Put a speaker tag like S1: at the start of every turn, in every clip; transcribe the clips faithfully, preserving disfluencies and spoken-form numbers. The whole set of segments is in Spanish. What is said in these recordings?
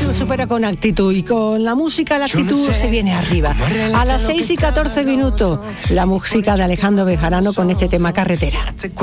S1: se supera con actitud y con la música la actitud se viene arriba. A las seis y catorce minutos, la música de Alejandro Bejarano con este tema Carretera.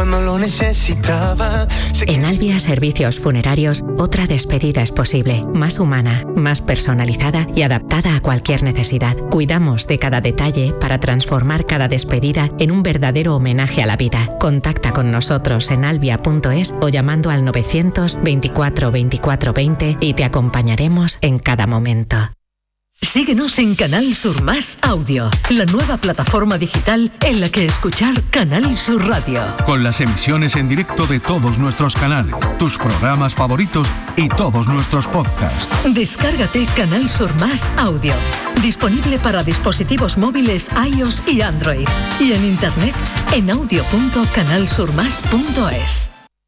S2: En Albia Servicios Funerarios, otra despedida es posible, más humana, más personalizada y adaptada a cualquier necesidad. Cuidamos de cada detalle para transformar cada despedida en un verdadero homenaje a la vida. Contacta con nosotros en albia punto es o llamando al novecientos veinticuatro veinticuatro veinte y te acompañaremos en cada momento.
S3: Síguenos en Canal Sur Más Audio, la nueva plataforma digital en la que escuchar Canal Sur Radio.
S4: Con las emisiones en directo de todos nuestros canales, tus programas favoritos y todos nuestros podcasts.
S3: Descárgate Canal Sur Más Audio, disponible para dispositivos móviles iOS y Android. Y en internet en audio punto canal sur más punto es.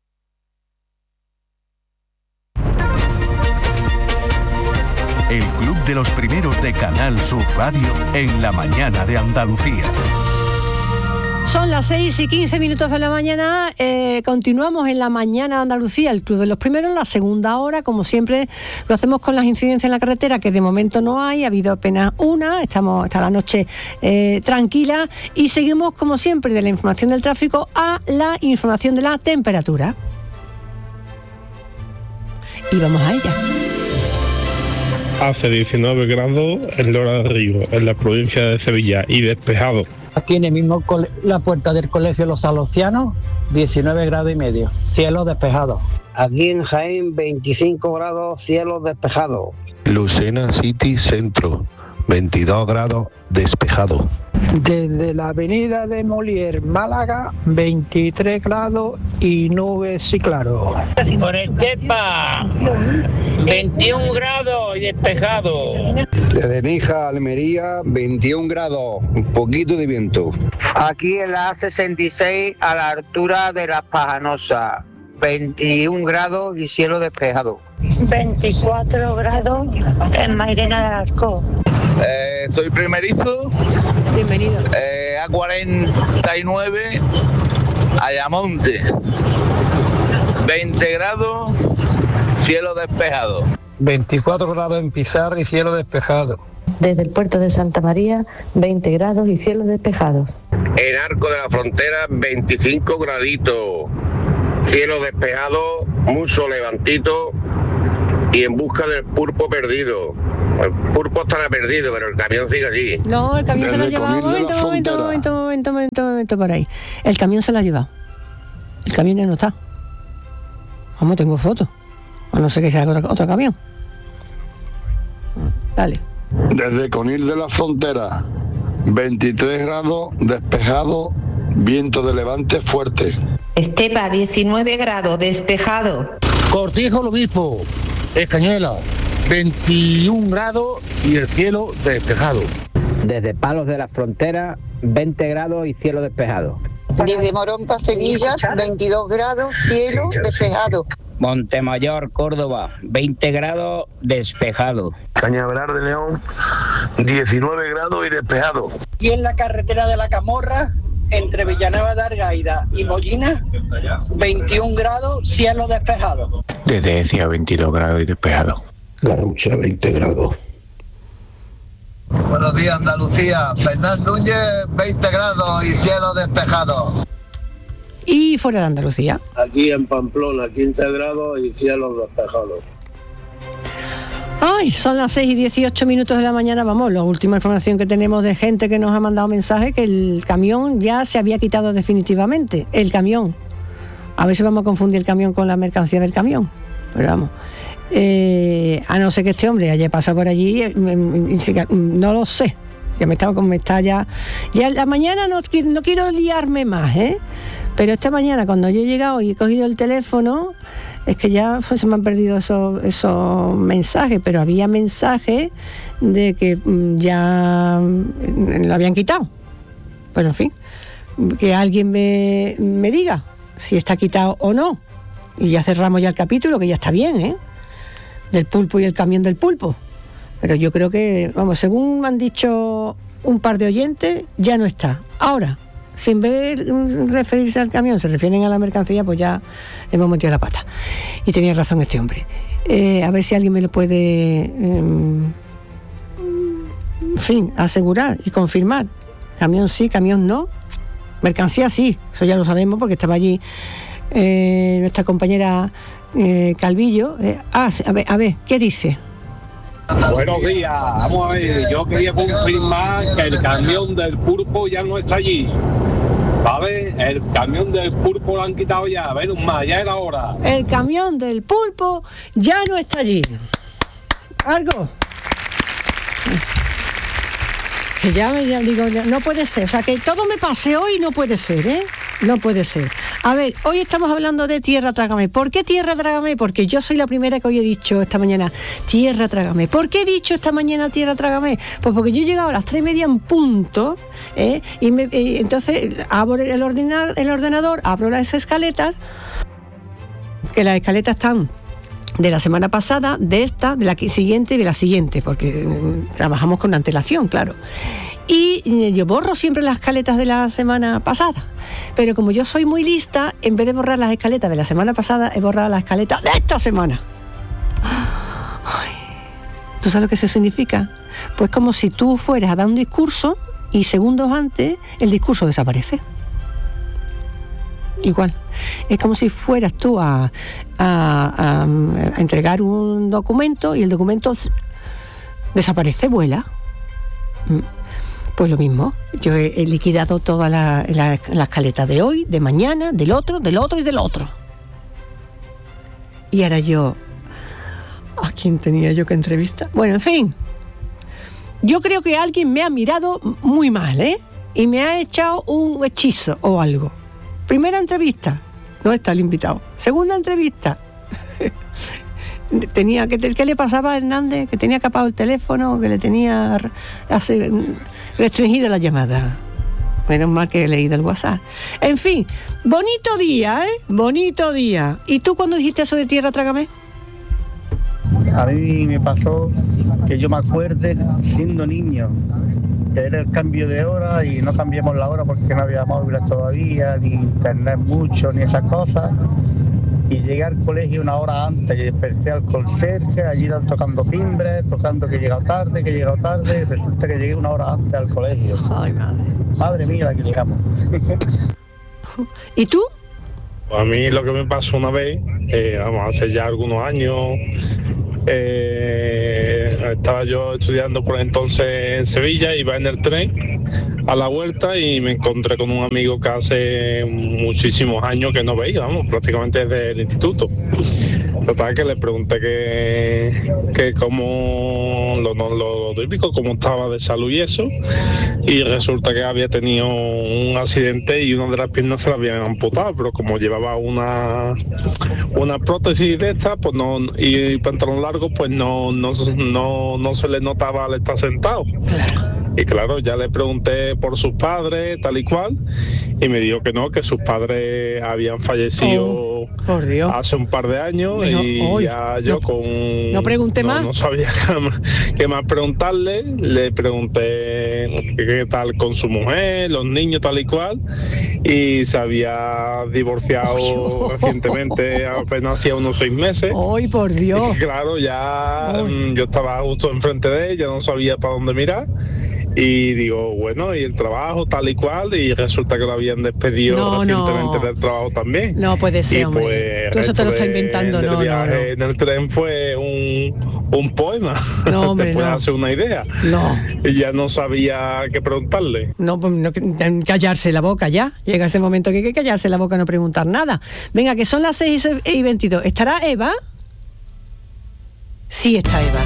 S4: El Club de los Primeros de Canal Sur Radio en la mañana de Andalucía.
S1: Son las seis y quince minutos de la mañana, eh, continuamos en la mañana de Andalucía, el Club de los Primeros, la segunda hora, como siempre lo hacemos con las incidencias en la carretera, que de momento no hay, ha habido apenas una, estamos hasta la noche eh, tranquila, y seguimos como siempre de la información del tráfico a la información de la temperatura. Y vamos a ella.
S5: Hace diecinueve grados en Lora del Río, en la provincia de Sevilla, y despejado.
S6: Aquí en el mismo cole- la puerta del colegio Los Salosianos, diecinueve grados y medio, cielo despejado.
S7: Aquí en Jaén, veinticinco grados, cielo despejado.
S8: Lucena City Centro, veintidós grados, despejado.
S9: Desde la avenida de Molière, Málaga, veintitrés grados y nubes y claro.
S10: Por Estepa, veintiún grados y despejado.
S11: Desde Níjar, Almería, veintiún grados, un poquito de viento.
S12: Aquí en la A sesenta y seis, a la altura de Las Pajanosas, veintiún grados y cielo despejado.
S13: veinticuatro grados en Mairena de Alarcó.
S14: Eh, soy primerizo.
S1: Bienvenido.
S14: Eh, A cuarenta y nueve, Ayamonte. veinte grados, cielo despejado.
S6: veinticuatro grados en Pizarra y cielo despejado.
S15: Desde el puerto de Santa María, veinte grados y cielos despejados.
S16: En Arco de la Frontera, veinticinco graditos, cielo despejado, mucho levantito y en busca del pulpo perdido. El pulpo estará perdido, pero el camión sigue allí.
S1: No, el camión se lo ha llevado. Momento, momento, momento, momento, momento, momento, por ahí. El camión se lo ha llevado. El camión ya no está. Vamos, tengo fotos. O no sé qué sea otro, otro camión. Dale.
S17: Desde Conil de la Frontera, veintitrés grados, despejado, viento de levante fuerte.
S18: Estepa, diecinueve grados, despejado.
S19: Cortijo el Obispo, Escañuela, veintiún grados y el cielo despejado.
S7: Desde Palos de la Frontera, veinte grados y cielo despejado.
S20: Desde Morón para Sevilla, veintidós grados, cielo despejado.
S12: Montemayor, Córdoba, veinte grados, despejado.
S8: Cañaveral de León, diecinueve grados y despejado.
S9: Y en la carretera de la Camorra, entre Villanueva de Argaida y Mollina, veintiún grados, cielo despejado.
S8: Desde Ecija, veintidós grados y despejado.
S17: La Rucha, veinte grados.
S11: Buenos días, Andalucía. Fernán Núñez, veinte grados y cielo despejado.
S1: Y fuera de Andalucía.
S11: Aquí en Pamplona, quince grados y cielo despejado.
S1: Ay, son las seis y dieciocho minutos de la mañana. Vamos, la última información que tenemos de gente que nos ha mandado mensaje, que el camión ya se había quitado definitivamente. El camión. A ver si vamos a confundir el camión con la mercancía del camión. Pero vamos. Eh, a no ser que este hombre haya pasado por allí, eh, no lo sé. Ya me estaba me está ya. Ya la mañana no, no quiero liarme más, ¿eh? Pero esta mañana cuando yo he llegado y he cogido el teléfono, es que ya pues, se me han perdido esos, esos mensajes, pero había mensajes de que ya lo habían quitado. Pero en fin, que alguien me, me diga si está quitado o no. Y ya cerramos ya el capítulo, que ya está bien, ¿eh? Del pulpo y el camión del pulpo. Pero yo creo que, vamos, según me han dicho un par de oyentes, ya no está. Ahora, si en vez de referirse al camión se refieren a la mercancía, pues ya hemos metido la pata. Y tenía razón este hombre. Eh, a ver si alguien me lo puede, eh, en fin, asegurar y confirmar. Camión sí, camión no. Mercancía sí, eso ya lo sabemos porque estaba allí eh, nuestra compañera eh, Calvillo. Eh, ah, a ver, a ver, ¿qué dice?
S21: Buenos días, vamos a ver, yo quería confirmar que el camión del pulpo ya no está allí. ¿Vale? El camión del pulpo lo han quitado ya, menos más, ya era hora.
S1: El camión del pulpo ya no está allí. ¿Algo? Que ya me ya digo, ya, no puede ser, o sea, que todo me pase hoy no puede ser, ¿eh? No puede ser. A ver, hoy estamos hablando de Tierra Trágame. ¿Por qué Tierra Trágame? Porque yo soy la primera que hoy he dicho esta mañana Tierra Trágame. ¿Por qué he dicho esta mañana Tierra Trágame? Pues porque yo he llegado a las tres y media en punto, ¿eh? Y, me, y entonces abro el, ordenar, el ordenador, abro las escaletas, que las escaletas están de la semana pasada, de esta, de la siguiente y de la siguiente, porque trabajamos con antelación, claro. Y yo borro siempre las escaletas de la semana pasada, pero como yo soy muy lista, en vez de borrar las escaletas de la semana pasada, he borrado las escaletas de esta semana. Ay, ¿tú sabes lo que eso significa? Pues como si tú fueras a dar un discurso y segundos antes el discurso desaparece. Igual. Es como si fueras tú a, a, a, a entregar un documento y el documento desaparece, vuela. Pues lo mismo, yo he, he liquidado toda la, la, la escaleta de hoy, de mañana, del otro, del otro y del otro. Y ahora yo, ¿a quién tenía yo que entrevistar? Bueno, en fin, yo creo que alguien me ha mirado muy mal, ¿eh? Y me ha echado un hechizo o algo. Primera entrevista, no está el invitado. Segunda entrevista, tenía que ¿qué le pasaba a Hernández? Que tenía capado el teléfono, que le tenía hace, restringida la llamada. Menos mal que he leído el WhatsApp. En fin, bonito día, ¿eh? Bonito día. ¿Y tú cuando dijiste eso de Tierra Trágame?
S6: A mí me pasó que yo me acuerde siendo niño, que era el cambio de hora y no cambiamos la hora porque no había móviles todavía, ni internet mucho, ni esas cosas. Y llegué al colegio una hora antes y desperté al conserje, allí están tocando timbres, tocando que he llegado tarde, que he llegado tarde, y resulta que llegué una hora antes al colegio.
S1: Ay, madre.
S6: Madre mía, la que llegamos.
S1: ¿Y tú?
S5: A mí lo que me pasó una vez, eh, vamos, hace ya algunos años, eh, estaba yo estudiando por entonces en Sevilla, iba en el tren a la vuelta y me encontré con un amigo que hace muchísimos años que no veía, vamos, prácticamente desde el instituto. Total, que le pregunté que, que cómo lo, lo, lo típico, cómo estaba de salud y eso, y resulta que había tenido un accidente y una de las piernas se la habían amputado, pero como llevaba una una prótesis de esta, pues no, y pantalón largo, pues no, no, no, no se le notaba al estar sentado. Y claro, ya le pregunté por sus padres, tal y cual, y me dijo que no, que sus padres habían fallecido
S1: oh, por Dios.
S5: hace un par de años. Dijo, y oh, ya yo
S1: no,
S5: con...
S1: No pregunté
S5: no,
S1: más.
S5: No sabía qué más, qué más preguntarle. Le pregunté qué, qué tal con su mujer, los niños, tal y cual, y se había divorciado oh, recientemente, apenas hacía unos seis meses.
S1: ¡Ay, por Dios!
S5: Y claro, ya oh. yo estaba justo enfrente de ella, no sabía para dónde mirar. Y digo, bueno, y el trabajo tal y cual, y resulta que lo habían despedido no, recientemente no. del trabajo también.
S1: No puede ser,
S5: y
S1: hombre.
S5: Pues,
S1: tú eso te lo estás inventando, no,
S5: viaje
S1: no, no.
S5: En el tren fue un, un poema.
S1: No, hombre,
S5: te puedes
S1: no.
S5: hacer una idea.
S1: No.
S5: Y ya no sabía qué preguntarle.
S1: No, pues no, callarse la boca ya. Llega ese momento que hay que callarse la boca y no preguntar nada. Venga, que son las seis y veintidós. ¿Estará Eva? Sí, está Eva.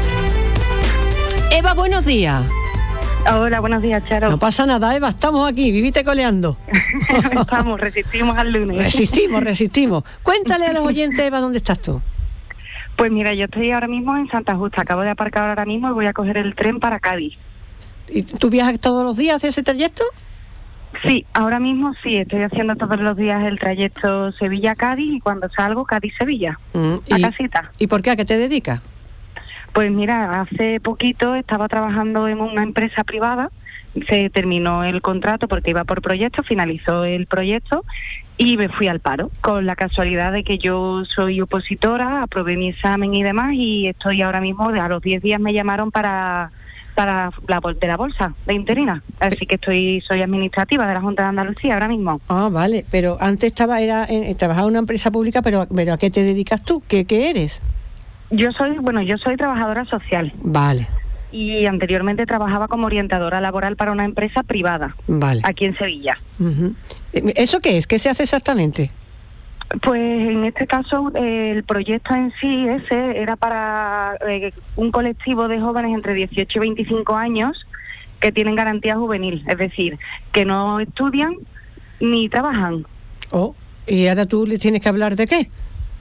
S1: Eva, buenos días.
S22: Hola, buenos días, Charo.
S1: No pasa nada, Eva, estamos aquí, vivite coleando.
S22: Estamos, resistimos al lunes.
S1: Resistimos, resistimos. Cuéntale a los oyentes, Eva, ¿dónde estás tú?
S22: Pues mira, yo estoy ahora mismo en Santa Justa, acabo de aparcar ahora mismo y voy a coger el tren para Cádiz.
S1: ¿Y tú viajas todos los días ese trayecto?
S22: Sí, ahora mismo sí, estoy haciendo todos los días el trayecto Sevilla-Cádiz y cuando salgo Cádiz-Sevilla, mm, a casita.
S1: ¿Y por qué? ¿A qué te dedicas?
S22: Pues mira, hace poquito estaba trabajando en una empresa privada, se terminó el contrato porque iba por proyecto, finalizó el proyecto y me fui al paro, con la casualidad de que yo soy opositora, aprobé mi examen y demás, y estoy ahora mismo, a los diez días me llamaron para para la, de la bolsa de interina, así que estoy soy administrativa de la Junta de Andalucía ahora mismo.
S1: Ah, vale, pero antes estaba era en, trabajaba en una empresa pública, pero, pero ¿a qué te dedicas tú? ¿Qué, qué eres?
S22: Yo soy, bueno, yo soy trabajadora social.
S1: Vale.
S22: Y anteriormente trabajaba como orientadora laboral para una empresa privada,
S1: vale,
S22: aquí en Sevilla.
S1: Uh-huh. ¿Eso qué es? ¿Qué se hace exactamente?
S22: Pues en este caso eh, el proyecto en sí ese era para eh, un colectivo de jóvenes entre dieciocho y veinticinco años que tienen garantía juvenil, es decir, que no estudian ni trabajan.
S1: Oh, ¿y ahora tú les tienes que hablar de qué?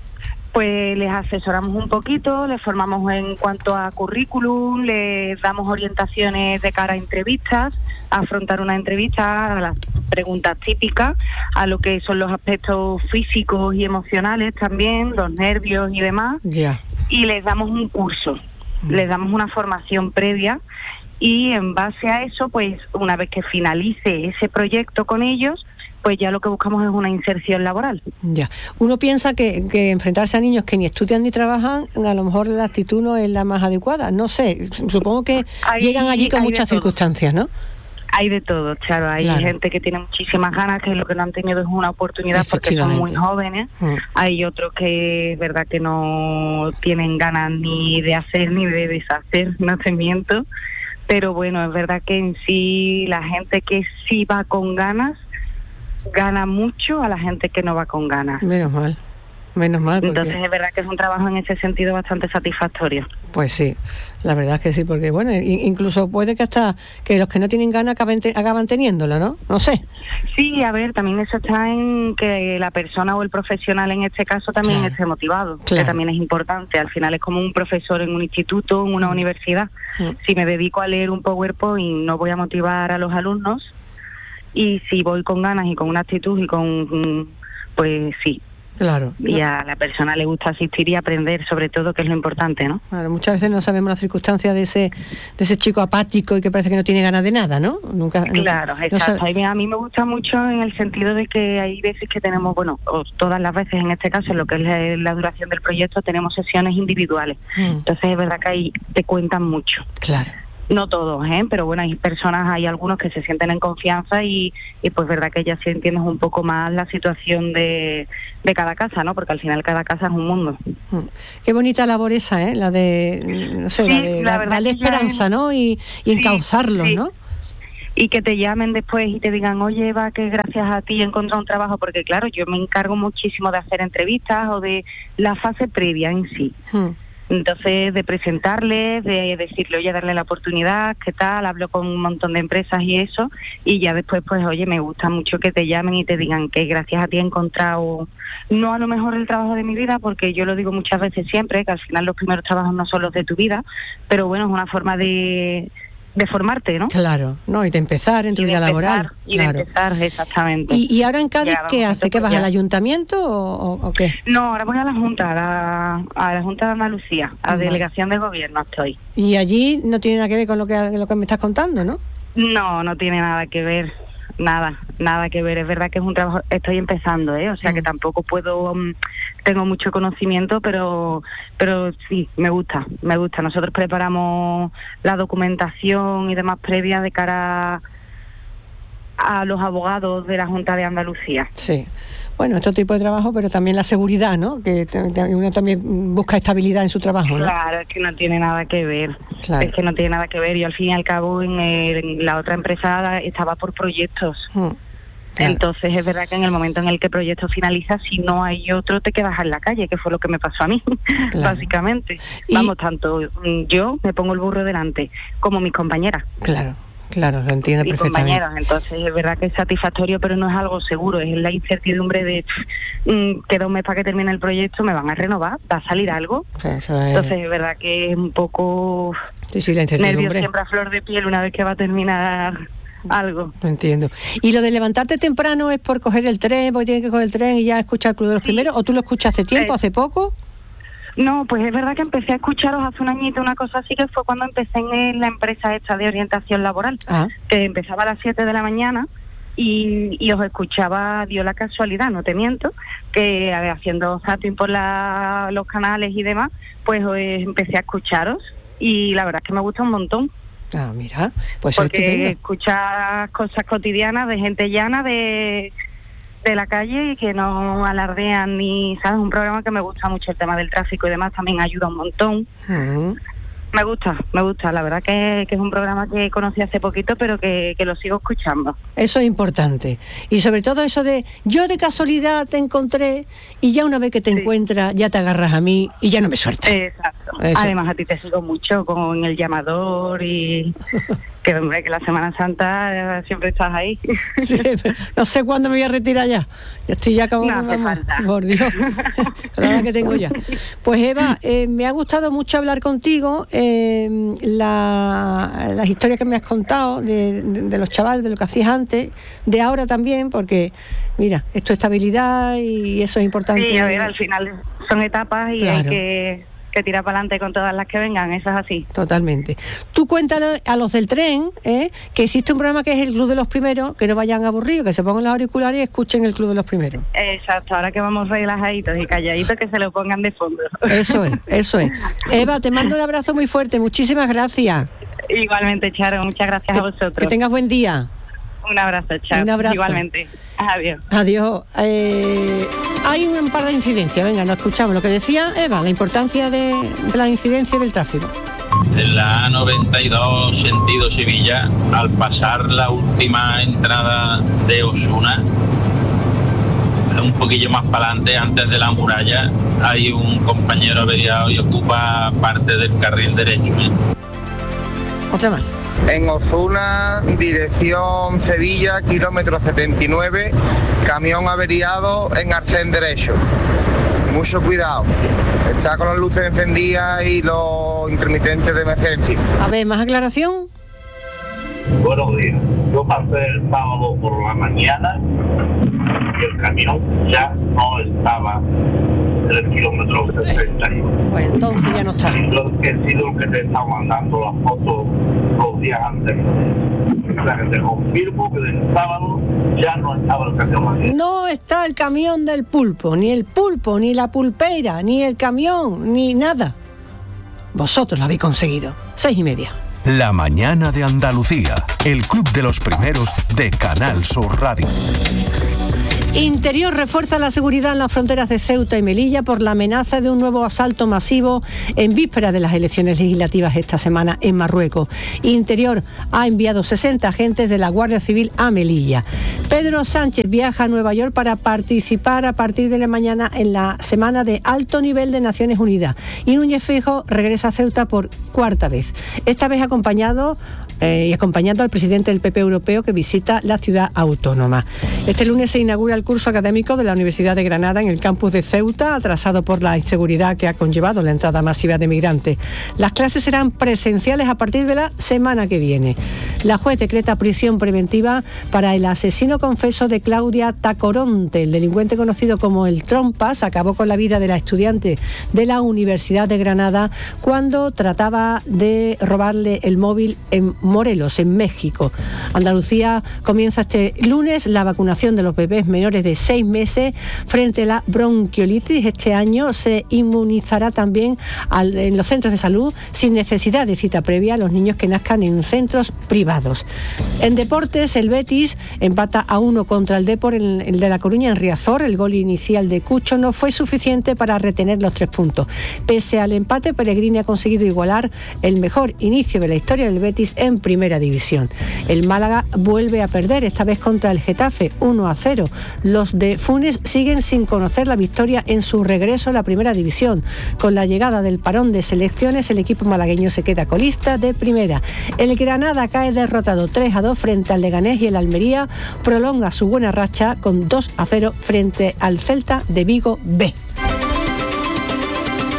S22: Pues les asesoramos un poquito, les formamos en cuanto a currículum, les damos orientaciones de cara a entrevistas, a afrontar una entrevista, a las preguntas típicas, a lo que son los aspectos físicos y emocionales también, los nervios y demás.
S1: Yeah.
S22: Y les damos un curso, mm. les damos una formación previa, y en base a eso, pues una vez que finalice ese proyecto con ellos, pues ya lo que buscamos es una inserción laboral.
S1: Ya. Uno piensa que, que enfrentarse a niños que ni estudian ni trabajan, a lo mejor la actitud no es la más adecuada. No sé, supongo que hay, llegan allí con muchas circunstancias, ¿no?
S22: Hay de todo, claro. Hay claro. gente que tiene muchísimas ganas, que lo que no han tenido es una oportunidad porque son muy jóvenes. Mm. Hay otros que es verdad que no tienen ganas ni de hacer ni de deshacer, no te miento. Pero bueno, es verdad que en sí la gente que sí va con ganas gana mucho a la gente que no va con ganas.
S1: Menos mal, menos mal. Porque...
S22: Entonces es verdad que es un trabajo en ese sentido bastante satisfactorio.
S1: Pues sí, la verdad es que sí, porque bueno, incluso puede que hasta que los que no tienen ganas acaben, te, acaban teniéndola, ¿no? No sé.
S22: Sí, a ver, también eso está en que la persona o el profesional en este caso también claro. esté motivado, claro. que también es importante. Al final es como un profesor en un instituto, en una mm. universidad. Mm. Si me dedico a leer un PowerPoint, no voy a motivar a los alumnos. Y si voy con ganas y con una actitud y con, pues sí.
S1: Claro.
S22: Y a la persona le gusta asistir y aprender, sobre todo, que es lo importante, ¿no?
S1: Claro, muchas veces no sabemos las circunstancias de ese de ese chico apático y que parece que no tiene ganas de nada, ¿no? Nunca.
S22: Claro, nunca, exacto. No sabe... A mí me gusta mucho en el sentido de que hay veces que tenemos, bueno, o todas las veces en este caso, en lo que es la, la duración del proyecto, tenemos sesiones individuales. Mm. Entonces es verdad que ahí te cuentan mucho.
S1: Claro.
S22: No todos, ¿eh? Pero bueno, hay personas, hay algunos que se sienten en confianza y, y pues verdad que ya sí entiendes un poco más la situación de, de cada casa, ¿no? Porque al final cada casa es un mundo.
S1: Mm. Qué bonita labor esa, ¿eh? La de, no sé, sí, la de la, darle esperanza, es... ¿no? Y, y sí, encauzarlos, sí. ¿no?
S22: Y que te llamen después y te digan, oye, Eva, que gracias a ti he encontrado un trabajo, porque claro, yo me encargo muchísimo de hacer entrevistas o de la fase previa en sí. Mm. Entonces, de presentarles, de decirle, oye, darle la oportunidad, ¿qué tal? Hablo con un montón de empresas y eso, y ya después, pues, oye, me gusta mucho que te llamen y te digan que gracias a ti he encontrado, no a lo mejor el trabajo de mi vida, porque yo lo digo muchas veces siempre, que al final los primeros trabajos no son los de tu vida, pero bueno, es una forma de... de formarte, ¿no?
S1: Claro, no, y de empezar en tu vida laboral.
S22: Y
S1: claro.
S22: de empezar, exactamente.
S1: ¿Y, y ahora en Cádiz qué hace? ¿Qué vas al ayuntamiento o, o, o qué?
S22: No, ahora voy a la Junta, a la, a la Junta de Andalucía, a la vale. Delegación de Gobierno estoy.
S1: Y allí no tiene nada que ver con lo que, lo que me estás contando, ¿no?
S22: No, no tiene nada que ver. Nada, nada que ver. Es verdad que es un trabajo, estoy empezando, ¿eh? O sea, mm. que tampoco puedo, um, tengo mucho conocimiento, pero pero sí, me gusta, me gusta. Nosotros preparamos la documentación y demás previa de cara a los abogados de la Junta de Andalucía.
S1: Sí. Bueno, este tipo de trabajo, pero también la seguridad, ¿no? Que uno también busca estabilidad en su trabajo, ¿no?
S22: Claro, es que no tiene nada que ver. Claro. Es que no tiene nada que ver. Y al fin y al cabo, en, el, en la otra empresa estaba por proyectos. Hmm. Claro. Entonces, es verdad que en el momento en el que el proyecto finaliza, si no hay otro, te quedas en la calle, que fue lo que me pasó a mí, claro. básicamente. Y... Vamos, tanto yo me pongo el burro delante, como mis compañeras.
S1: Claro. Claro, lo entiendo
S22: y
S1: perfectamente.
S22: Compañeros, entonces es verdad que es satisfactorio, pero no es algo seguro, es la incertidumbre de mmm, queda un mes para que termine el proyecto, me van a renovar, va a salir algo.
S1: Sí, eso es...
S22: Entonces es verdad que es un poco
S1: sí, sí, la incertidumbre.
S22: Nervios siempre a flor de piel una vez que va a terminar algo.
S1: Lo entiendo. ¿Y lo de levantarte temprano es por coger el tren, porque tienes que coger el tren y ya escuchar el Club de los sí. Primeros, o tú lo escuchas hace tiempo, eh. hace poco?
S22: No, pues es verdad que empecé a escucharos hace un añito, una cosa así, que fue cuando empecé en la empresa esta de orientación laboral, ah. que empezaba a las siete de la mañana y, y os escuchaba, dio la casualidad, no te miento, que a ver, haciendo zapping por la, los canales y demás, pues eh, empecé a escucharos y la verdad es que me gusta un montón.
S1: Ah, mira, pues
S22: porque escuchas cosas cotidianas de gente llana de, de la calle y que no alardean ni, ¿sabes? Un programa que me gusta mucho, el tema del tráfico y demás también ayuda un montón. Uh-huh. Me gusta, me gusta, la verdad que, que es un programa que conocí hace poquito, pero que, que lo sigo escuchando.
S1: Eso es importante. Y sobre todo eso de, yo de casualidad te encontré, y ya una vez que te sí. encuentras, ya te agarras a mí y ya no me sueltas.
S22: Exacto. Eso. Además a ti te sigo mucho con el llamador y... que hombre, que la Semana Santa siempre estás ahí.
S1: Sí, no sé cuándo me voy a retirar ya. Yo estoy ya como...
S22: No hace falta.
S1: Por Dios, la verdad que tengo ya. Pues Eva, eh, me ha gustado mucho hablar contigo. Eh, la, las historias que me has contado de, de, de los chavales, de lo que hacías antes, de ahora también, porque, mira, esto es estabilidad y eso es importante.
S22: Sí, a ver, al final son etapas y claro. hay que... que tirar para adelante con todas las que vengan, eso es así.
S1: Totalmente. Tú cuéntalo a los del tren, ¿eh? que existe un programa que es el Club de los Primeros, que no vayan aburridos, que se pongan los auriculares y escuchen el Club de los Primeros.
S22: Exacto, ahora que vamos relajaditos y calladitos, que se lo pongan de fondo.
S1: Eso es, eso es. Eva, te mando un abrazo muy fuerte, muchísimas gracias.
S22: Igualmente, Charo, muchas gracias
S1: que,
S22: a vosotros.
S1: Que tengas buen día.
S22: Un abrazo, Charo.
S1: Un abrazo.
S22: Igualmente. Adiós.
S1: Adiós. Eh, hay un par de incidencias, venga, nos escuchamos. Lo que decía Eva, la importancia de, de la incidencia del tráfico.
S2: En la A noventa y dos, sentido Sevilla, al pasar la última entrada de Osuna, un poquillo más para adelante, antes de la muralla, hay un compañero averiado y ocupa parte del carril derecho. ¿eh?
S1: Otra más.
S3: En Osuna, dirección Sevilla, kilómetro setenta y nueve, camión averiado en arcén derecho. Mucho cuidado. Está con las luces encendidas y los intermitentes de emergencia.
S1: A ver, ¿más aclaración?
S2: Buenos días. Yo pasé el sábado por la mañana y el camión ya no estaba en el kilómetro sesenta y uno.
S1: Pues entonces ya no está.
S2: Lo que he sido el que te estaba mandando las fotos los días antes. O sea, que te confirmo que el sábado ya no estaba el camión.
S1: No está el camión del pulpo, ni el pulpo, ni la pulpera, ni el camión, ni nada. Vosotros lo habéis conseguido. Seis y media.
S4: La mañana de Andalucía, el club de los primeros de Canal Sur Radio.
S1: Interior refuerza la seguridad en las fronteras de Ceuta y Melilla por la amenaza de un nuevo asalto masivo en víspera de las elecciones legislativas esta semana en Marruecos. Interior ha enviado sesenta agentes de la Guardia Civil a Melilla. Pedro Sánchez viaja a Nueva York para participar a partir de la mañana en la semana de alto nivel de Naciones Unidas. Y Núñez Feijóo regresa a Ceuta por cuarta vez. Esta vez acompañado eh, y acompañando al presidente del P P europeo que visita la ciudad autónoma. Este lunes se inaugura el curso académico de la Universidad de Granada en el campus de Ceuta, atrasado por la inseguridad que ha conllevado la entrada masiva de migrantes. Las clases serán presenciales a partir de la semana que viene. La juez decreta prisión preventiva para el asesino confeso de Claudia Tacoronte. El delincuente conocido como el Trompas acabó con la vida de la estudiante de la Universidad de Granada cuando trataba de robarle el móvil en Morelos, en México. Andalucía comienza este lunes la vacunación de los bebés menores de seis meses frente a la bronquiolitis. Este año se inmunizará también al, en los centros de salud sin necesidad de cita previa a los niños que nazcan en centros privados. En deportes, el Betis empata a uno contra el Depor, el, el de La Coruña en Riazor. El gol inicial de Cucho no fue suficiente para retener los tres puntos. Pese al empate, Pellegrini ha conseguido igualar el mejor inicio de la historia del Betis en Primera División. El Málaga vuelve a perder, esta vez contra el Getafe, uno a cero. Los de Funes siguen sin conocer la victoria en su regreso a la Primera División. Con la llegada del parón de selecciones, el equipo malagueño se queda colista de Primera. El Granada cae derrotado tres a dos frente al Leganés y el Almería prolonga su buena racha con dos a cero frente al Celta de Vigo B.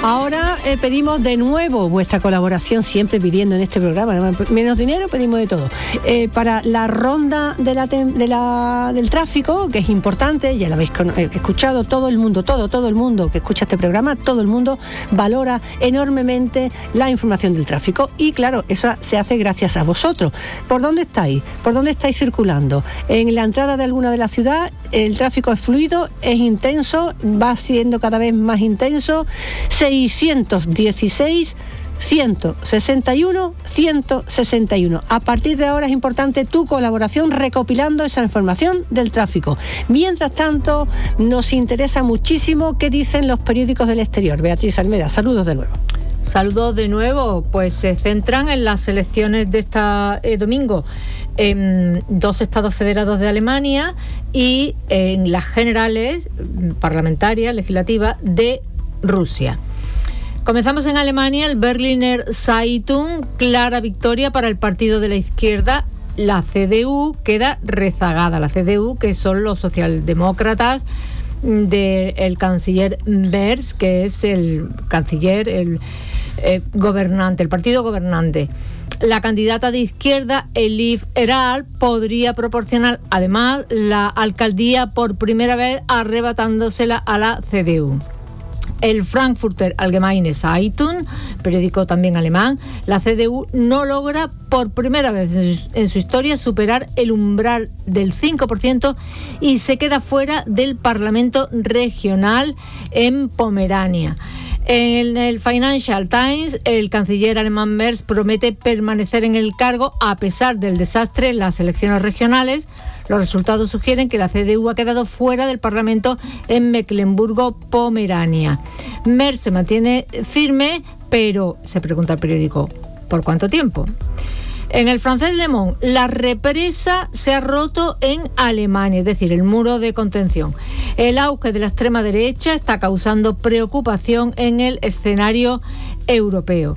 S1: Ahora eh, pedimos de nuevo vuestra colaboración, siempre pidiendo en este programa, menos dinero, pedimos de todo, eh, para la ronda de la, de la, del tráfico, que es importante, ya la habéis escuchado, todo el mundo, todo, todo el mundo que escucha este programa, todo el mundo valora enormemente la información del tráfico y claro, eso se hace gracias a vosotros. ¿Por dónde estáis? ¿Por dónde estáis circulando? En la entrada de alguna de la ciudad, el tráfico es fluido, es intenso, va siendo cada vez más intenso. seiscientos dieciséis, ciento sesenta y uno, ciento sesenta y uno. A partir de ahora es importante tu colaboración recopilando esa información del tráfico. Mientras tanto, nos interesa muchísimo qué dicen los periódicos del exterior. Beatriz Almeda, saludos de nuevo.
S10: Saludos de nuevo, pues se centran en las elecciones de este eh, domingo en dos estados federados de Alemania y en las generales parlamentarias, legislativas de Rusia. Comenzamos en Alemania, el Berliner Zeitung, clara victoria para el partido de la izquierda. La C D U queda rezagada. La C D U, que son los socialdemócratas del canciller Merz, que es el canciller, el eh, gobernante, el partido gobernante. La candidata de izquierda, Elif Eral, podría proporcionar además la alcaldía por primera vez, arrebatándosela a la C D U. El Frankfurter Allgemeine Zeitung, periódico también alemán, la C D U no logra por primera vez en su, en su historia superar el umbral del cinco por ciento y se queda fuera del Parlamento regional en Pomerania. En el Financial Times, el canciller alemán Merz promete permanecer en el cargo a pesar del desastre en las elecciones regionales. Los resultados sugieren que la C D U ha quedado fuera del Parlamento en Mecklemburgo-Pomerania. Merz se mantiene firme, pero se pregunta el periódico, ¿por cuánto tiempo? En el francés Le Monde, la represa se ha roto en Alemania, es decir, el muro de contención. El auge de la extrema derecha está causando preocupación en el escenario europeo.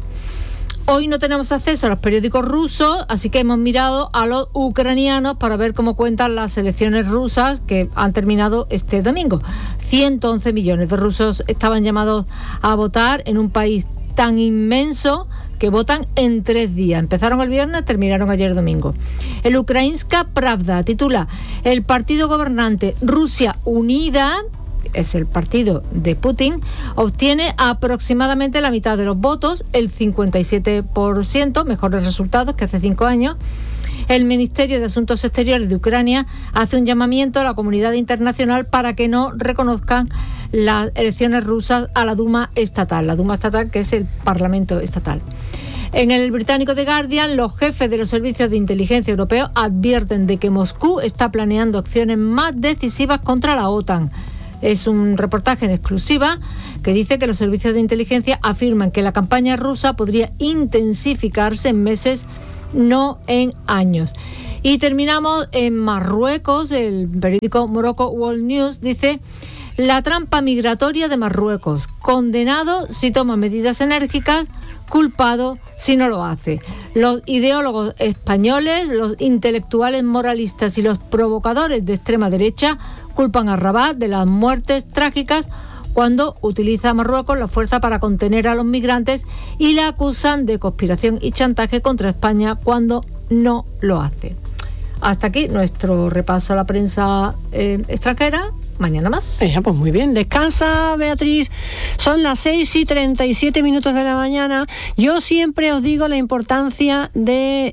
S10: Hoy no tenemos acceso a los periódicos rusos, así que hemos mirado a los ucranianos para ver cómo cuentan las elecciones rusas que han terminado este domingo. ciento once millones de rusos estaban llamados a votar en un país tan inmenso que votan en tres días. Empezaron el viernes, terminaron ayer domingo. El Ukrainska Pravda titula: el partido gobernante Rusia Unida, es el partido de Putin, obtiene aproximadamente la mitad de los votos, el cincuenta y siete por ciento, mejores resultados que hace cinco años. El Ministerio de Asuntos Exteriores de Ucrania hace un llamamiento a la comunidad internacional para que no reconozcan las elecciones rusas a la Duma estatal, la Duma estatal que es el Parlamento estatal. En el británico The Guardian, los jefes de los servicios de inteligencia europeos advierten de que Moscú está planeando acciones más decisivas contra la OTAN. Es un reportaje en exclusiva que dice que los servicios de inteligencia afirman que la campaña rusa podría intensificarse en meses, no en años. Y terminamos en Marruecos. El periódico Morocco World News dice: la trampa migratoria de Marruecos, condenado si toma medidas enérgicas, culpado si no lo hace. Los ideólogos españoles, los intelectuales moralistas y los provocadores de extrema derecha culpan a Rabat de las muertes trágicas cuando utiliza a Marruecos la fuerza para contener a los migrantes y la acusan de conspiración y chantaje contra España cuando no lo hace. Hasta aquí nuestro repaso a la prensa eh, extranjera. Mañana más.
S1: Eh, pues muy bien, descansa, Beatriz. Son las seis y treinta y siete minutos de la mañana. Yo siempre os digo la importancia de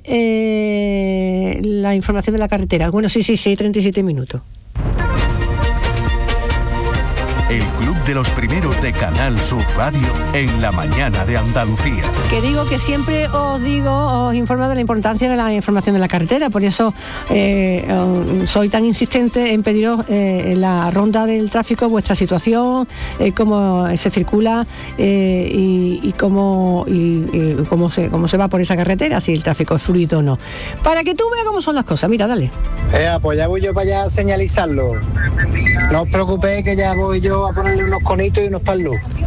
S1: eh, la información de la carretera. Bueno, sí, sí, sí, treinta y siete minutos.
S4: El Club de los Primeros de Canal Sur Radio en la mañana de Andalucía.
S1: Que digo que siempre os digo, os informo de la importancia de la información de la carretera, por eso eh, soy tan insistente en pediros eh, en la ronda del tráfico vuestra situación, eh, cómo se circula eh, y, y, cómo, y, y cómo, se, cómo se va por esa carretera, si el tráfico es fluido o no. Para que tú veas cómo son las cosas, mira, dale.
S9: Eh, pues ya voy yo para allá a señalizarlo. No os preocupéis que ya voy yo a ponerle unos conitos y unos palos.
S1: ¿Eh?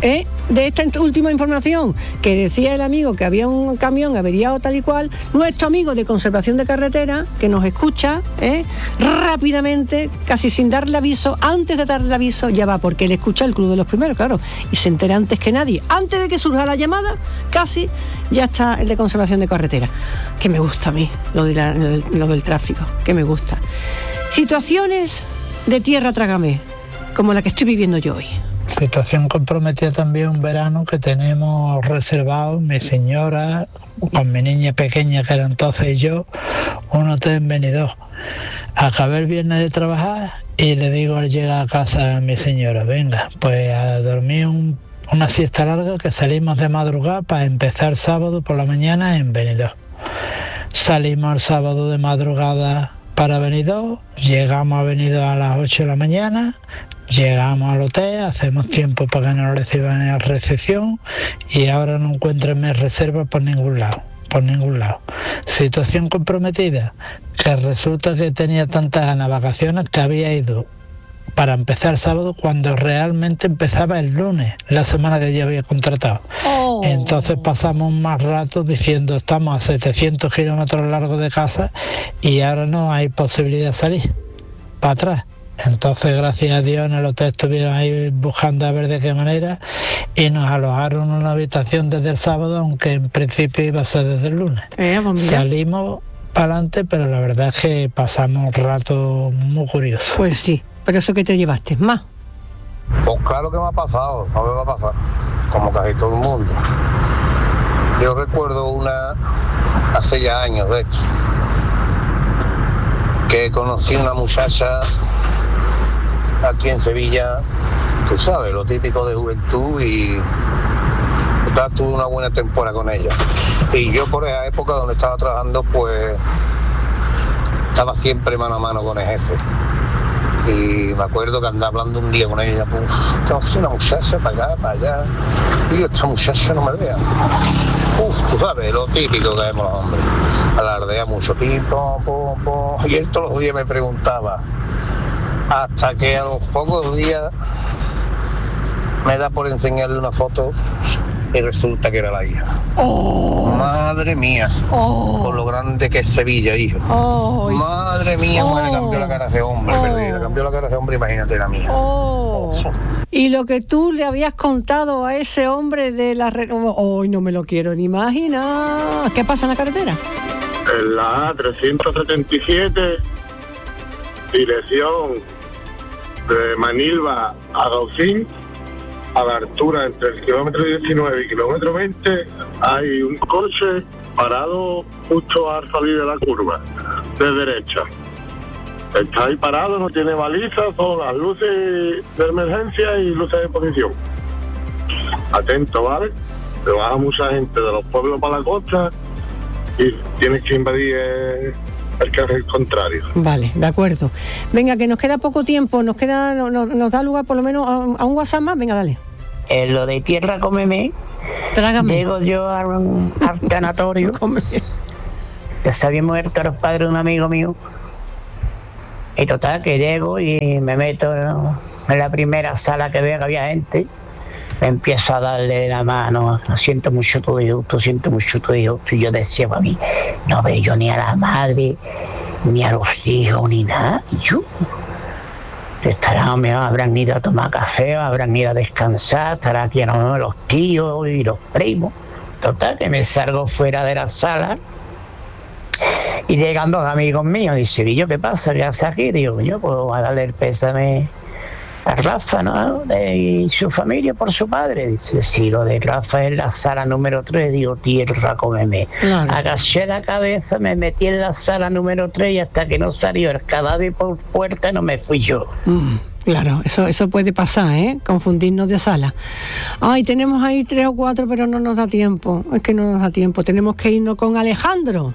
S1: de esta última información que decía el amigo que había un camión averiado tal y cual, nuestro amigo de Conservación de Carretera, que nos escucha, ¿eh? rápidamente, casi sin darle aviso, antes de darle aviso, ya va, porque él escucha el Club de los Primeros, claro, y se entera antes que nadie. Antes de que surja la llamada, casi ya está el de Conservación de Carretera. Que me gusta a mí, lo, de la, lo, del, lo del tráfico, que me gusta. Situaciones de tierra trágame, como la que estoy viviendo yo hoy.
S13: Situación comprometida también un verano que tenemos reservado, mi señora, con mi niña pequeña que era entonces yo, un hotel en Benidorm. Acabé el viernes de trabajar y le digo al llegar a casa a mi señora, venga, pues a dormir un, una siesta larga que salimos de madrugada para empezar sábado por la mañana en Benidorm. Salimos el sábado de madrugada para Benidorm, llegamos a Benidorm a las ocho de la mañana, llegamos al hotel, hacemos tiempo para que nos reciban en la recepción y ahora no encuentran mis reservas por ningún lado, por ningún lado. Situación comprometida, que resulta que tenía tantas ganas de vacaciones que había ido para empezar sábado cuando realmente empezaba el lunes, la semana que yo había contratado. Oh. Entonces pasamos más rato diciendo estamos a setecientos kilómetros largos de casa y ahora no hay posibilidad de salir para atrás. Entonces, gracias a Dios, en el hotel estuvieron ahí buscando a ver de qué manera y nos alojaron en una habitación desde el sábado, aunque en principio iba a ser desde el lunes. Eh, pues Salimos para adelante, pero la verdad es que pasamos un rato muy curioso.
S1: Pues sí, pero eso que te llevaste, más.
S11: Pues claro que me ha pasado, no me va a pasar, como casi todo el mundo. Yo recuerdo una, hace ya años de hecho, que conocí una muchacha aquí en Sevilla, tú sabes, lo típico de juventud, y tuve una buena temporada con ella. Y yo por esa época donde estaba trabajando, pues estaba siempre mano a mano con el jefe. Y me acuerdo que andaba hablando un día con ella, pues, conocí una muchacha para acá, para allá, y yo, esta muchacha no me vea. Uf, tú sabes, lo típico que vemos los hombres. Alardea mucho, pim, pom, pom, pom. Y él todos los días me preguntaba, hasta que a los pocos días me da por enseñarle una foto y resulta que era la hija. Oh. Madre mía, oh. Por lo grande que es Sevilla, hijo. Oh. Madre mía, oh. Pues le cambió la cara a ese hombre, oh. Le cambió la cara a ese hombre, imagínate la mía.
S1: Oh. Oh. Y lo que tú le habías contado a ese hombre de la... Re... Hoy no me lo quiero ni imaginar. ¿Qué pasa en la carretera?
S14: En la A trescientos setenta y siete, dirección de Manilva a Gaucín, a la altura entre el kilómetro diecinueve y kilómetro veinte, hay un coche parado justo al salir de la curva, de derecha. Está ahí parado, no tiene balizas, son las luces de emergencia y luces de posición. Atento, ¿vale? Te baja mucha gente de los pueblos para la costa y tienes que invadir el carril contrario.
S1: Vale, de acuerdo. Venga, que nos queda poco tiempo, nos queda, no, no, nos da lugar por lo menos a, a un WhatsApp más. Venga, dale.
S23: En lo de tierra cómeme,
S1: trágame.
S23: Llego yo a un al tanatorio, que se había muerto los padres de un amigo mío. Y total, que llego y me meto en la primera sala que veo que había gente. Me empiezo a darle la mano, lo siento mucho tu hijo, lo siento mucho tu hijo. Y yo decía para mí, no veo yo ni a la madre, ni a los hijos, ni nada. Y yo, estarán, me habrán ido a tomar café, habrán ido a descansar, estarán aquí ¿no? los tíos y los primos. Total, que me salgo fuera de la sala. Y llegan dos amigos míos, dice, ¿y yo qué pasa? ¿Qué haces aquí? Digo, yo puedo darle el pésame a Rafa, ¿no? De, y su familia por su padre. Dice, sí, lo de Rafa es la sala número tres. Digo, tierra, cómeme. Claro. Agaché la cabeza, me metí en la sala número tres y hasta que no salió el cadáver por puerta no me fui yo.
S1: Mm. Claro, eso eso puede pasar, ¿eh? Confundirnos de sala. Ay, tenemos ahí tres o cuatro, pero no nos da tiempo. Es que no nos da tiempo. Tenemos que irnos con Alejandro.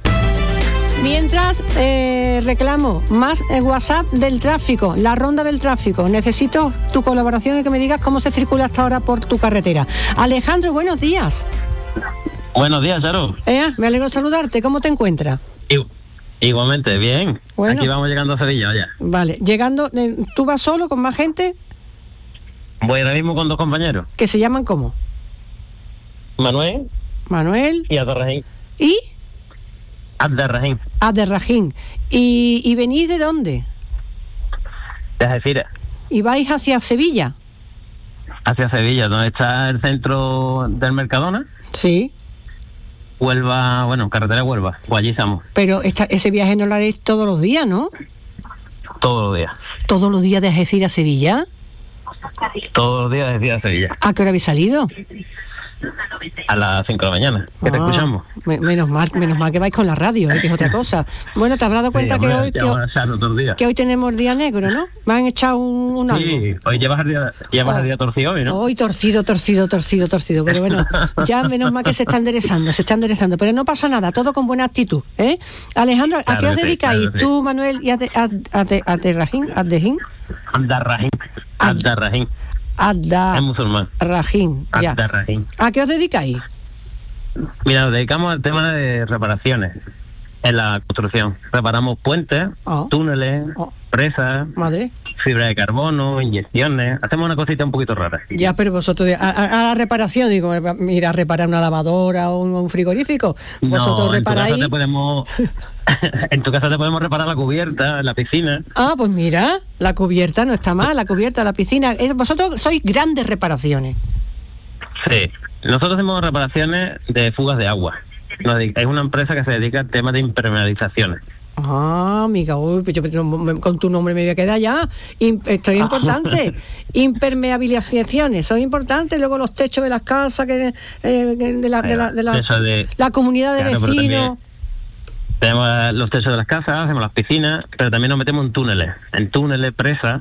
S1: Mientras eh, reclamo más eh, WhatsApp del tráfico, la ronda del tráfico. Necesito tu colaboración y que me digas cómo se circula hasta ahora por tu carretera. Alejandro, buenos días.
S24: Buenos días, Charo.
S1: Eh, me alegro de saludarte. ¿Cómo te encuentras?
S24: I- igualmente, bien.
S1: Bueno.
S24: Aquí vamos llegando a Sevilla ya.
S1: Vale, llegando, eh, ¿tú vas solo con más gente?
S24: Voy ahora mismo con dos compañeros.
S1: ¿Que se llaman cómo?
S24: Manuel.
S1: Manuel.
S24: Y Abderrahim.
S1: ¿Y?
S24: Abderrahim.
S1: Abderrahim. ¿Y, ¿Y venís de dónde?
S24: De Algeciras.
S1: ¿Y vais hacia Sevilla?
S24: Hacia Sevilla, donde está el centro del Mercadona.
S1: Sí.
S24: Huelva, bueno, carretera Huelva, pues allí estamos.
S1: Pero esta, ese viaje no lo haréis todos los días, ¿no?
S24: Todos los días.
S1: ¿Todos los días de Algeciras a Sevilla?
S24: Todos los días de Algeciras a Sevilla.
S1: ¿A qué hora habéis salido?
S24: A las cinco de la mañana, que ah, te escuchamos.
S1: Me, menos mal, menos mal que vais con la radio, ¿eh? Que es otra cosa. Bueno, te habrás dado cuenta sí, que, hoy, que, hoy, que hoy tenemos el día negro, ¿no? Me han echado un, un algo.
S24: Sí, hoy llevas el día, llevas oh, el día torcido hoy, ¿no?
S1: Hoy torcido, torcido, torcido, torcido. Pero bueno, ya menos mal que se está enderezando, se está enderezando. Pero no pasa nada, todo con buena actitud, ¿eh? Alejandro, ¿a claro qué os sí, dedicáis? Claro Tú, sí. Manuel, y Abderrahim, Abderrahim.
S24: Abderrahim. Abderrahim.
S1: Adda.
S24: Es musulmán.
S1: Rahim.
S24: Abderrahim.
S1: ¿A qué os dedicáis?
S24: Mira, nos dedicamos al tema de reparaciones en la construcción. Reparamos puentes, oh. túneles, oh. presas,
S1: Madre.
S24: fibra de carbono, inyecciones. Hacemos una cosita un poquito rara.
S1: Ya, pero vosotros, a, a, a la reparación, digo, mira, a reparar una lavadora o un, un frigorífico. Vosotros
S24: no,
S1: reparáis.
S24: En tu casa te podemos, en tu casa te podemos reparar la cubierta, la piscina.
S1: Ah, pues mira, la cubierta no está mal, la cubierta, la piscina. Vosotros sois grandes reparaciones.
S24: Sí. Nosotros hacemos reparaciones de fugas de agua. Es una empresa que se dedica al tema de impermeabilizaciones.
S1: Ah, amiga, uy, pues yo con tu nombre me voy a quedar ya. Esto es importante. Impermeabilizaciones, eso es importante. Luego los techos de las casas, que eh, de, la, de, la, de, la, de la comunidad de claro, vecinos.
S24: Tenemos los techos de las casas, hacemos las piscinas, pero también nos metemos en túneles. En túneles, presas.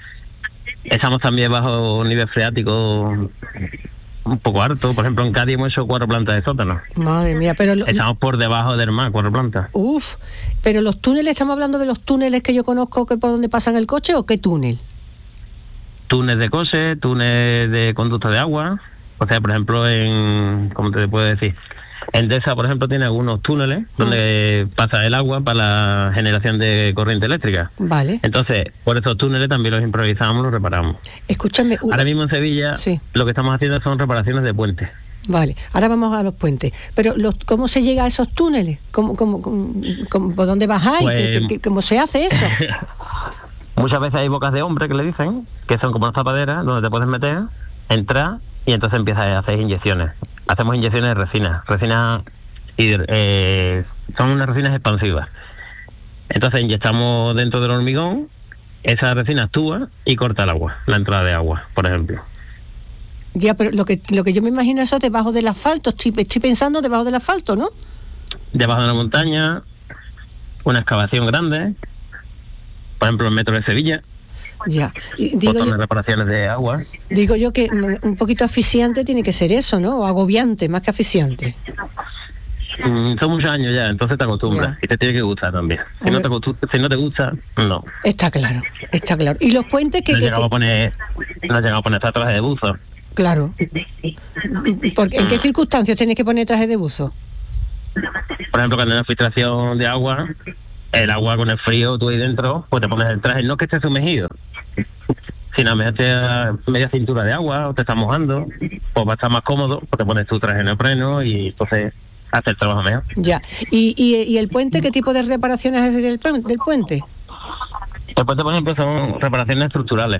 S24: Estamos también bajo nivel freático un poco harto. Por ejemplo, en Cádiz hemos hecho cuatro plantas de sótano.
S1: Madre mía, pero... Lo,
S24: Estamos por debajo del mar, cuatro plantas.
S1: Uf, pero los túneles, ¿estamos hablando de los túneles que yo conozco que por donde pasan el coche o qué túnel?
S24: Túneles de coche, túneles de conducto de agua. O sea, por ejemplo, en... ¿Cómo te puedo decir? Endesa, por ejemplo, tiene algunos túneles donde ah. pasa el agua para la generación de corriente eléctrica.
S1: Vale.
S24: Entonces, por esos túneles también los improvisamos, los reparamos.
S1: Escúchame. Uh,
S24: Ahora mismo en Sevilla sí. lo que estamos haciendo son reparaciones de puentes.
S1: Vale, ahora vamos a los puentes. Pero los, ¿cómo se llega a esos túneles? ¿Cómo, cómo, cómo, cómo, ¿Por dónde bajáis? Pues, ¿Qué, qué, ¿Cómo se hace eso?
S24: Muchas veces hay bocas de hombre que le dicen, que son como unas tapaderas donde te puedes meter, entrar y entonces empiezas a hacer inyecciones. Hacemos inyecciones de resina. Resina eh, son unas resinas expansivas. Entonces inyectamos dentro del hormigón, esa resina actúa y corta el agua, la entrada de agua, por ejemplo.
S1: Ya, pero lo que lo que yo me imagino eso debajo del asfalto. Estoy, estoy pensando debajo del asfalto, ¿no?
S24: Debajo de la montaña, una excavación grande, por ejemplo, el metro de Sevilla.
S1: Ya. Y digo
S24: botones
S1: yo,
S24: de reparaciones de agua.
S1: Digo yo que un poquito asfixiante tiene que ser eso, ¿no? O agobiante, más que asfixiante.
S24: Mm, son muchos años ya, entonces te acostumbras. Ya. Y te tiene que gustar también. Si no te, si no te gusta, no.
S1: Está claro, está claro. ¿Y los puentes que...?
S24: No
S1: que
S24: llegamos a poner, no llegamos a poner traje de buzo.
S1: Claro. Porque, ¿en qué circunstancias tienes que poner traje de buzo?
S24: Por ejemplo, cuando hay una filtración de agua, el agua con el frío, tú ahí dentro, pues te pones el traje, no que esté sumergido, sino media, media cintura de agua, o te estás mojando, pues va a estar más cómodo, pues te pones tu traje en el freno y entonces hace el trabajo mejor.
S1: Ya. ¿Y, y, y el puente, qué tipo de reparaciones hace del, del puente?
S24: El puente, por ejemplo, son reparaciones estructurales.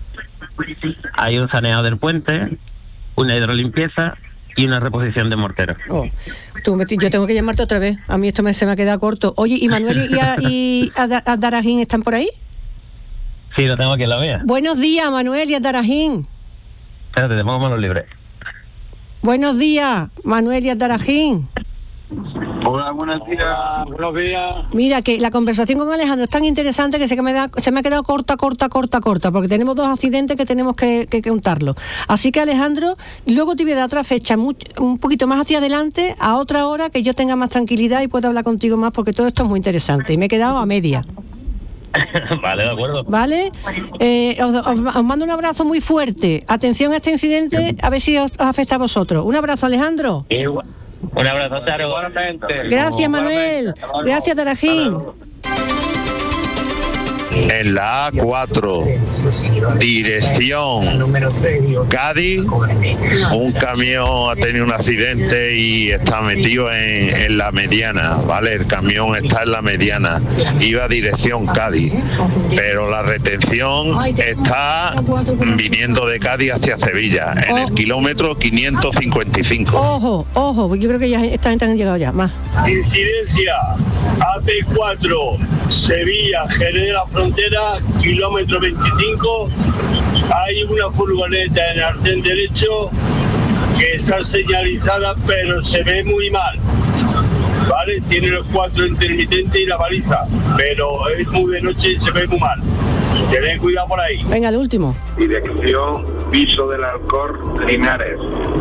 S24: Hay un saneado del puente, una hidrolimpieza y una reposición de mortero.
S1: Oh, tú me, yo tengo que llamarte otra vez. A mí esto me, se me ha quedado corto. Oye, ¿y Manuel y, a, y Abderrahim están por ahí?
S24: Sí, lo tengo aquí en la vía.
S1: Buenos días, Manuel y Abderrahim.
S24: Espérate, te pongo manos libres.
S1: Buenos días, Manuel y Abderrahim.
S14: Hola, buenos días. Buenos días.
S1: Mira, que la conversación con Alejandro es tan interesante que se me, da, se me ha quedado corta, corta, corta, corta, porque tenemos dos accidentes que tenemos que, que, que contarlos. Así que, Alejandro, luego te voy a dar otra fecha, muy, un poquito más hacia adelante, a otra hora, que yo tenga más tranquilidad y pueda hablar contigo más, porque todo esto es muy interesante. Y me he quedado a media.
S24: Vale, de acuerdo.
S1: Vale, eh, os, os, os mando un abrazo muy fuerte. Atención a este incidente, a ver si os, os afecta a vosotros. Un abrazo, Alejandro.
S24: Igual. Un abrazo, Charo.
S1: Gracias, Manuel. Gracias, Abderrahim.
S8: en la A cuatro, dirección Cádiz, un camión ha tenido un accidente y está metido en, en la mediana, ¿vale? El camión está en la mediana, iba a dirección Cádiz, pero la retención está viniendo de Cádiz hacia Sevilla, en el kilómetro quinientos cincuenta y cinco.
S1: Ojo, ojo, yo creo que ya esta gente han llegado ya, más.
S15: Incidencia, A P cuatro, Sevilla, Jerez de la Frontera, kilómetro veinticinco. Hay una furgoneta en el arcén derecho que está señalizada, pero se ve muy mal. ¿Vale? Tiene los cuatro intermitentes y la baliza, pero es muy de noche y se ve muy mal. Tened cuidado por ahí.
S1: Venga, el último.
S14: Dirección Piso del Alcor, Linares.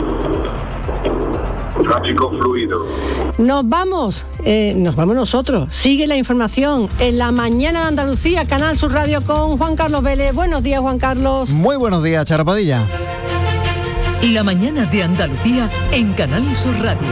S14: Tráfico fluido.
S1: Nos vamos, eh, nos vamos nosotros. Sigue la información en La Mañana de Andalucía, Canal Sur Radio, con Juan Carlos Vélez. Buenos días, Juan Carlos.
S16: Muy buenos días, Charo Padilla.
S18: La Mañana de Andalucía en Canal Sur Radio.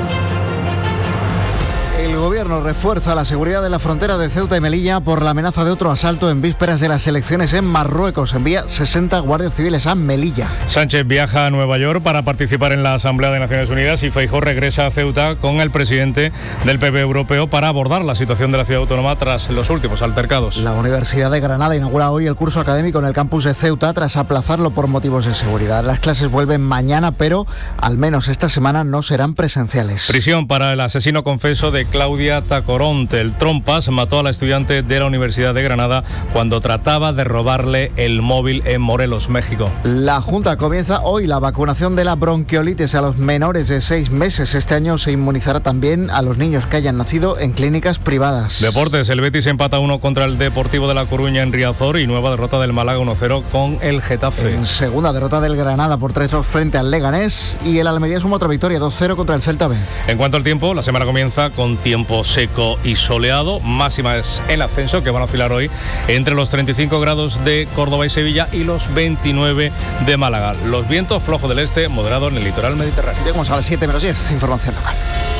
S16: El gobierno refuerza la seguridad de la frontera de Ceuta y Melilla por la amenaza de otro asalto en vísperas de las elecciones en Marruecos. Envía sesenta guardias civiles a Melilla.
S19: Sánchez viaja a Nueva York para participar en la Asamblea de Naciones Unidas y Feijóo regresa a Ceuta con el presidente del P P europeo para abordar la situación de la ciudad autónoma tras los últimos altercados.
S16: La Universidad de Granada inaugura hoy el curso académico en el campus de Ceuta tras aplazarlo por motivos de seguridad. Las clases vuelven mañana, pero al menos esta semana no serán presenciales.
S19: Prisión para el asesino confeso de Claudia Tacoronte. El Trompas mató a la estudiante de la Universidad de Granada cuando trataba de robarle el móvil en Morelos, México.
S16: La Junta comienza hoy la vacunación de la bronquiolitis a los menores de seis meses. Este año se inmunizará también a los niños que hayan nacido en clínicas privadas.
S19: Deportes, el Betis empata uno contra el Deportivo de La Coruña en Riazor y nueva derrota del Málaga uno cero con el Getafe.
S16: En segunda derrota del Granada por tres dos frente al Leganés y el Almería suma otra victoria dos cero contra el Celta B.
S19: En cuanto al tiempo, la semana comienza con tiempo seco y soleado, máximas en ascenso que van a oscilar hoy entre los treinta y cinco grados de Córdoba y Sevilla y los veintinueve de Málaga. Los vientos flojos del este, moderado en el litoral mediterráneo.
S16: Llegamos a las siete menos diez, información local.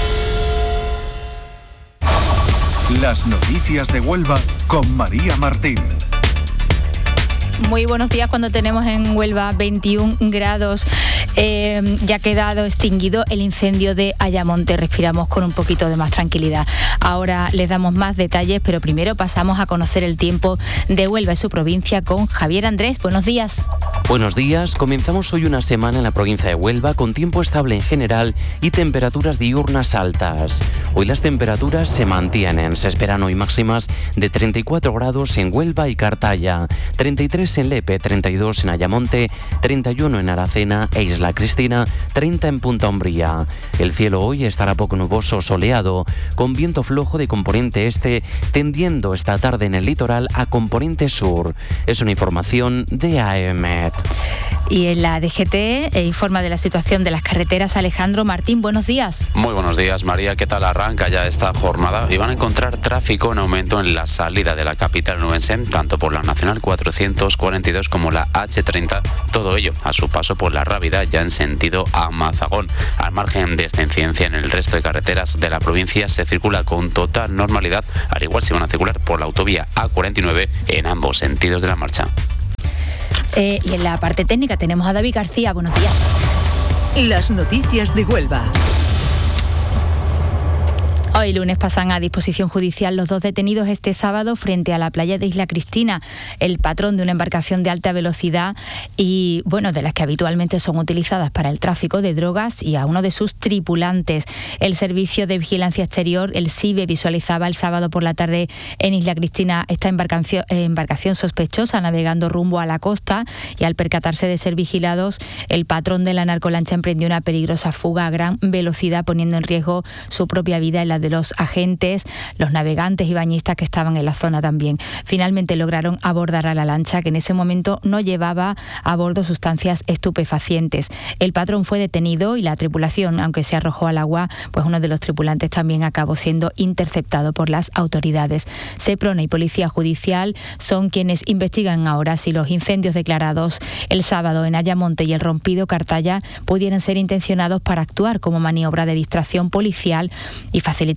S4: Las noticias de Huelva con María Martín.
S25: Muy buenos días cuando tenemos en Huelva veintiún grados. Eh, ya ha quedado extinguido el incendio de Ayamonte. Respiramos con un poquito de más tranquilidad. Ahora les damos más detalles, pero primero pasamos a conocer el tiempo de Huelva y su provincia con Javier Andrés. Buenos días.
S26: Buenos días. Comenzamos hoy una semana en la provincia de Huelva con tiempo estable en general y temperaturas diurnas altas. Hoy las temperaturas se mantienen. Se esperan hoy máximas de treinta y cuatro grados en Huelva y Cartaya, treinta y tres en Lepe, treinta y dos en Ayamonte, treinta y uno en Aracena e Isla Cristina, treinta en Punta Umbría. El cielo hoy estará poco nuboso, soleado, con viento flojo de componente este, tendiendo esta tarde en el litoral a componente sur. Es una información de AEMET.
S25: Y en la D G T eh, informa de la situación de las carreteras Alejandro Martín. Buenos días.
S27: Muy buenos días, María. ¿Qué tal arranca ya esta jornada? Y van a encontrar tráfico en aumento en la salida de la capital nubense, tanto por la Nacional cuatrocientos cuarenta y dos como la hache treinta. Todo ello a su paso por la Rábida, ya en sentido a Mazagón. Al margen de esta incidencia, en el resto de carreteras de la provincia se circula con total normalidad, al igual se van a circular por la autovía A cuarenta y nueve en ambos sentidos de la marcha.
S25: Eh, y en la parte técnica tenemos a David García. Buenos días.
S18: Las noticias de Huelva.
S25: Hoy lunes pasan a disposición judicial los dos detenidos este sábado frente a la playa de Isla Cristina, el patrón de una embarcación de alta velocidad y, bueno, de las que habitualmente son utilizadas para el tráfico de drogas, y a uno de sus tripulantes. El Servicio de Vigilancia Exterior, el SIVE, visualizaba el sábado por la tarde en Isla Cristina esta embarcación, eh, embarcación sospechosa navegando rumbo a la costa, y al percatarse de ser vigilados, el patrón de la narcolancha emprendió una peligrosa fuga a gran velocidad, poniendo en riesgo su propia vida y la de los agentes, los navegantes y bañistas que estaban en la zona también. Finalmente lograron abordar a la lancha, que en ese momento no llevaba a bordo sustancias estupefacientes. El patrón fue detenido y la tripulación, aunque se arrojó al agua, pues uno de los tripulantes también acabó siendo interceptado por las autoridades. Seprona y Policía Judicial son quienes investigan ahora si los incendios declarados el sábado en Ayamonte y el rompido Cartaya pudieran ser intencionados para actuar como maniobra de distracción policial y facilitar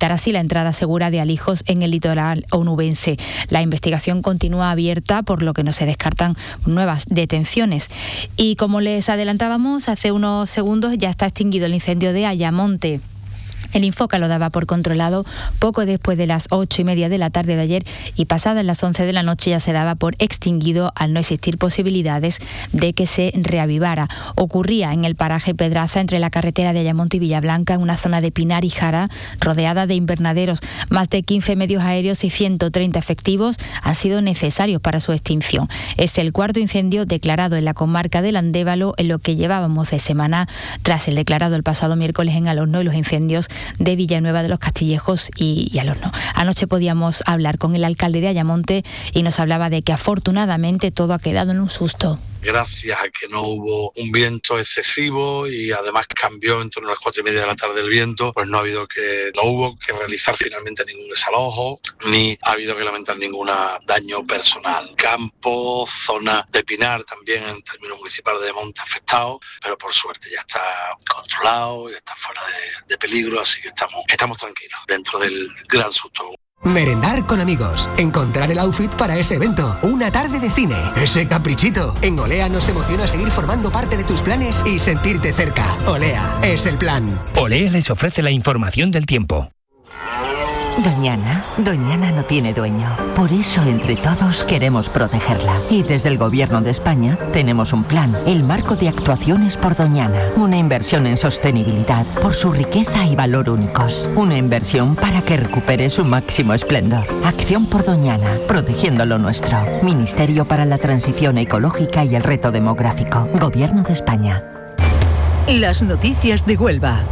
S25: facilitar así la entrada segura de alijos en el litoral onubense. La investigación continúa abierta, por lo que no se descartan nuevas detenciones. Y como les adelantábamos hace unos segundos, ya está extinguido el incendio de Ayamonte. El Infoca lo daba por controlado poco después de las ocho y media de la tarde de ayer, y pasadas las once de la noche ya se daba por extinguido al no existir posibilidades de que se reavivara. Ocurría en el paraje Pedraza, entre la carretera de Ayamonte y Villablanca, en una zona de pinar y jara rodeada de invernaderos. Más de quince medios aéreos y ciento treinta efectivos han sido necesarios para su extinción. Es el cuarto incendio declarado en la comarca del Andévalo en lo que llevábamos de semana, tras el declarado el pasado miércoles en Alorno y los incendios de Villanueva de los Castillejos y, y Alorno. Anoche podíamos hablar con el alcalde de Ayamonte y nos hablaba de que afortunadamente todo ha quedado en un susto.
S5: Gracias a que no hubo un viento excesivo y además cambió en torno a las cuatro y media de la tarde el viento, pues no ha habido que, no hubo que realizar finalmente ningún desalojo, ni ha habido que lamentar ningún daño personal. Campo, zona de pinar también en términos municipales de Monte afectado, pero por suerte ya está controlado, ya está fuera de, de peligro, así que estamos, estamos tranquilos dentro del gran susto.
S6: Merendar con amigos, encontrar el outfit para ese evento, una tarde de cine, ese caprichito. En Olea nos emociona seguir formando parte de tus planes y sentirte cerca. Olea es el plan.
S7: Olea les ofrece la información del tiempo.
S12: Doñana, Doñana no tiene dueño. Por eso, entre todos, queremos protegerla. Y desde el Gobierno de España tenemos un plan, el Marco de Actuaciones por Doñana. Una inversión en sostenibilidad por su riqueza y valor únicos. Una inversión para que recupere su máximo esplendor. Acción por Doñana, protegiendo lo nuestro. Ministerio para la Transición Ecológica y el Reto Demográfico. Gobierno de España.
S18: Las noticias de Huelva.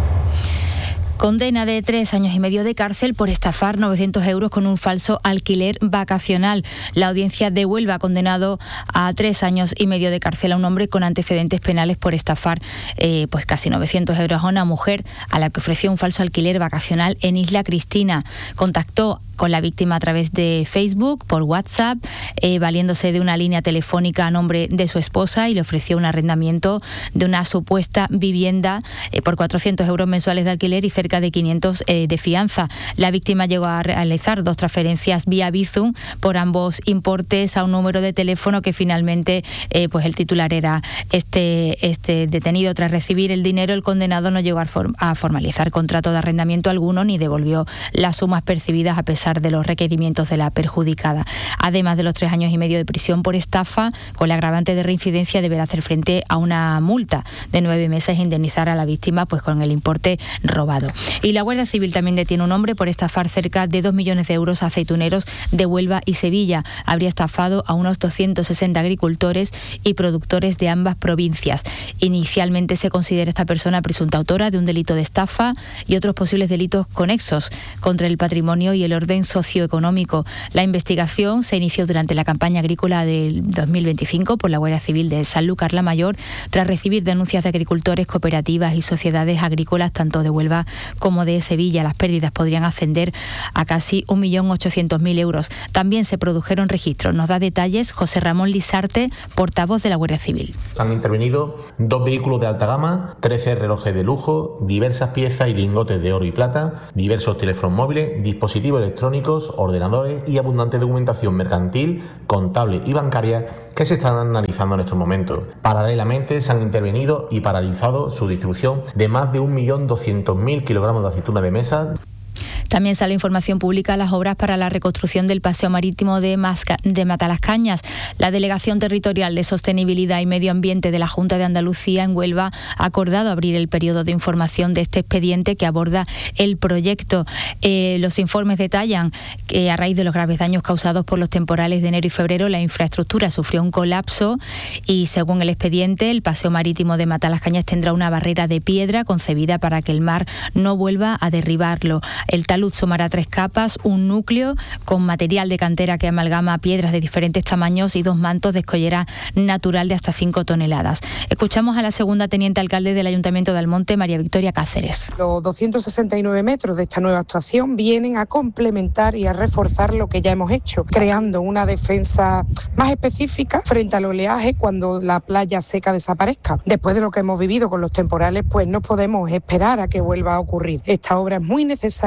S25: Condena de tres años y medio de cárcel por estafar novecientos euros con un falso alquiler vacacional. La audiencia de Huelva ha condenado a tres años y medio de cárcel a un hombre con antecedentes penales por estafar eh, pues casi novecientos euros a una mujer a la que ofreció un falso alquiler vacacional en Isla Cristina. Contactó con la víctima a través de Facebook, por WhatsApp, eh, valiéndose de una línea telefónica a nombre de su esposa, y le ofreció un arrendamiento de una supuesta vivienda eh, por cuatrocientos euros mensuales de alquiler y cerca de quinientos eh, de fianza. La víctima llegó a realizar dos transferencias vía Bizum por ambos importes a un número de teléfono que finalmente eh, pues el titular era este, este detenido. Tras recibir el dinero, el condenado no llegó a, form- a formalizar contrato de arrendamiento alguno ni devolvió las sumas percibidas a pesar de los requerimientos de la perjudicada. Además de los tres años y medio de prisión por estafa, con la agravante de reincidencia, deberá hacer frente a una multa de nueve meses e indemnizar a la víctima pues con el importe robado. Y la Guardia Civil también detiene a un hombre por estafar cerca de dos millones de euros a aceituneros de Huelva y Sevilla. Habría estafado a unos doscientos sesenta agricultores y productores de ambas provincias. Inicialmente se considera esta persona presunta autora de un delito de estafa y otros posibles delitos conexos contra el patrimonio y el orden socioeconómico. La investigación se inició durante la campaña agrícola del dos mil veinticinco por la Guardia Civil de Sanlúcar la Mayor, tras recibir denuncias de agricultores, cooperativas y sociedades agrícolas tanto de Huelva como de Sevilla. Las pérdidas podrían ascender a casi un millón ochocientos mil euros. También se produjeron registros. Nos da detalles José Ramón Lisarte, portavoz de la Guardia Civil.
S17: Han intervenido dos vehículos de alta gama, trece relojes de lujo, diversas piezas y lingotes de oro y plata, diversos teléfonos móviles, dispositivos electrónicos, ordenadores y abundante documentación mercantil, contable y bancaria que se están analizando en estos momentos. Paralelamente se han intervenido y paralizado su distribución de más de un millón doscientos mil kilogramos de aceituna de mesa.
S25: También sale información pública a las obras para la reconstrucción del paseo marítimo de, Masca, de Matalascañas. La Delegación Territorial de Sostenibilidad y Medio Ambiente de la Junta de Andalucía en Huelva ha acordado abrir el periodo de información de este expediente que aborda el proyecto. Eh, los informes detallan que a raíz de los graves daños causados por los temporales de enero y febrero, la infraestructura sufrió un colapso y, según el expediente, el paseo marítimo de Matalascañas tendrá una barrera de piedra concebida para que el mar no vuelva a derribarlo. El talud sumará tres capas, un núcleo con material de cantera que amalgama piedras de diferentes tamaños y dos mantos de escollera natural de hasta cinco toneladas. Escuchamos a la segunda teniente alcalde del Ayuntamiento de Almonte, María Victoria Cáceres.
S20: Los doscientos sesenta y nueve metros de esta nueva actuación vienen a complementar y a reforzar lo que ya hemos hecho, creando una defensa más específica frente al oleaje cuando la playa seca desaparezca. Después de lo que hemos vivido con los temporales, pues no podemos esperar a que vuelva a ocurrir. Esta obra es muy necesaria y necesaria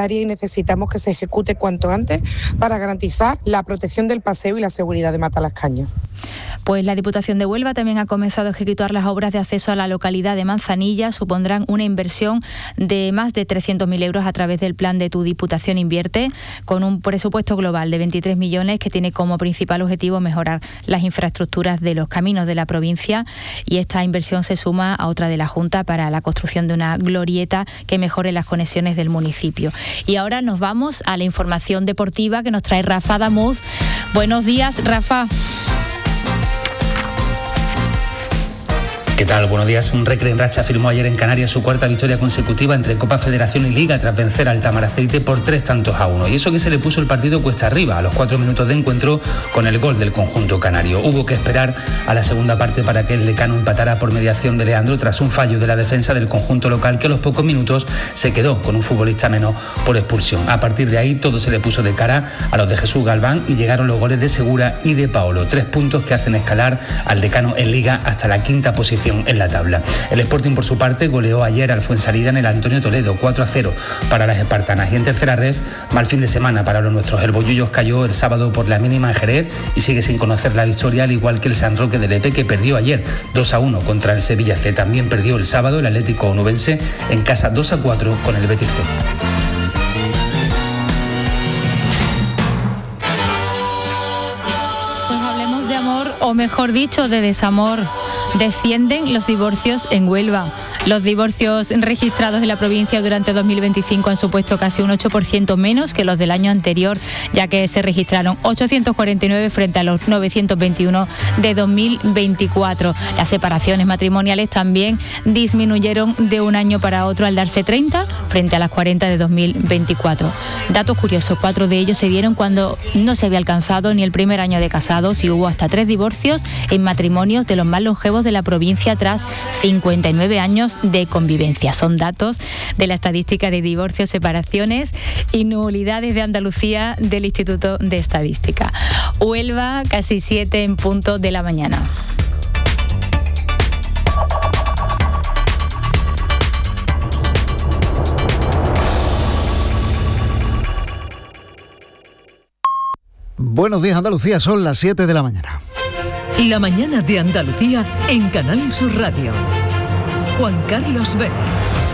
S20: necesitamos que se ejecute cuanto antes para garantizar la protección del paseo y la seguridad de Matalascaña.
S25: Pues la Diputación de Huelva también ha comenzado a ejecutar las obras de acceso a la localidad de Manzanilla. Supondrán una inversión de más de trescientos mil euros a través del plan de Tu Diputación Invierte, con un presupuesto global de veintitrés millones que tiene como principal objetivo mejorar las infraestructuras de los caminos de la provincia, y esta inversión se suma a otra de la Junta para la construcción de una glorieta que mejore las conexiones del municipio. Y ahora nos vamos a la información deportiva que nos trae Rafa Damuz. Buenos días, Rafa.
S2: ¿Qué tal? Buenos días. Un Recre en racha firmó ayer en Canarias su cuarta victoria consecutiva entre Copa Federación y Liga tras vencer al Tamaraceite por tres tantos a uno. Y eso que se le puso el partido cuesta arriba a los cuatro minutos de encuentro con el gol del conjunto canario. Hubo que esperar a la segunda parte para que el Decano empatara por mediación de Leandro tras un fallo de la defensa del conjunto local, que a los pocos minutos se quedó con un futbolista menos por expulsión. A partir de ahí todo se le puso de cara a los de Jesús Galván y llegaron los goles de Segura y de Paolo. Tres puntos que hacen escalar al Decano en Liga hasta la quinta posición en la tabla. El Sporting, por su parte, goleó ayer al Fuensalida en el Antonio Toledo, cuatro a cero para las espartanas. Y en tercera red, mal fin de semana para los nuestros. El Bollullos cayó el sábado por la mínima en Jerez y sigue sin conocer la victoria, al igual que el San Roque de Lepe, que perdió ayer dos a uno contra el Sevilla C. También perdió el sábado el Atlético Onubense en casa dos a cuatro con el Betis C.
S25: O mejor dicho, de desamor. Descienden los divorcios en Huelva. Los divorcios registrados en la provincia durante dos mil veinticinco han supuesto casi un ocho por ciento menos que los del año anterior, ya que se registraron ochocientos cuarenta y nueve frente a los novecientos veintiuno de dos mil veinticuatro. Las separaciones matrimoniales también disminuyeron de un año para otro, al darse treinta frente a las cuarenta de dos mil veinticuatro. Datos curiosos, cuatro de ellos se dieron cuando no se había alcanzado ni el primer año de casados, y hubo hasta tres divorcios en matrimonios de los más longevos de la provincia tras cincuenta y nueve años de convivencia. Son datos de la estadística de divorcios, separaciones y nulidades de Andalucía del Instituto de Estadística. Huelva, casi siete en punto de la mañana.
S16: Buenos días, Andalucía, son las siete de la mañana.
S18: La mañana de Andalucía en Canal Sur Radio. Juan Carlos Vélez.